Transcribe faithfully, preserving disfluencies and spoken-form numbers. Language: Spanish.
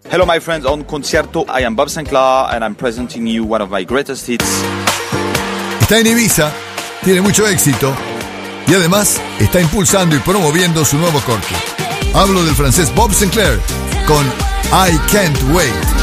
Hello my friends, on Concierto, I am Bob Sinclair and I'm presenting you one of my greatest hits. Está en Ibiza, tiene mucho éxito y además está impulsando y promoviendo su nuevo corte. Hablo del francés Bob Sinclair con I Can't Wait.